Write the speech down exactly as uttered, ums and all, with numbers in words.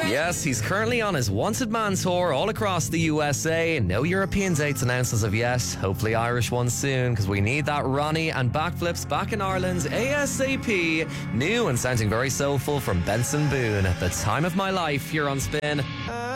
Yes, he's currently on his Wanted Man tour all across the U S A. No European dates announced as of yet. Hopefully Irish ones soon, because we need that Ronnie and backflips back in Ireland ASAP. New and sounding very soulful from Benson Boone. The Time of My Life here on Spin.